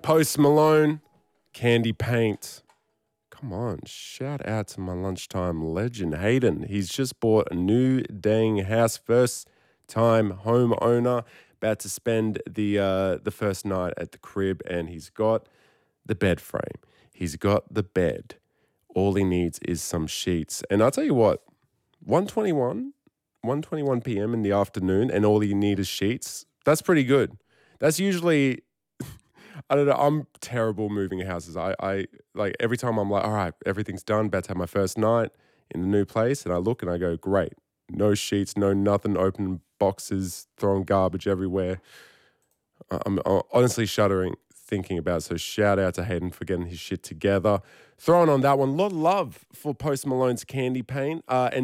Post Malone, Candy Paint. Come on, shout out to my lunchtime legend, Hayden. He's just bought a new dang house, first time homeowner, about to spend the first night at the crib, and he's got the bed frame. He's got the bed. All he needs is some sheets. And I'll tell you what, 1:21 p.m. in the afternoon, and all you need is sheets. That's pretty good. That's usually, I don't know, I'm terrible moving houses. I like every time I'm like, all right, everything's done, about to have my first night in the new place, and I look and I go, great. No sheets, no nothing, open boxes, throwing garbage everywhere. I'm honestly shuddering thinking about it. So shout out to Hayden for getting his shit together. Throwing on that one, a lot of love for Post Malone's Candy Paint. And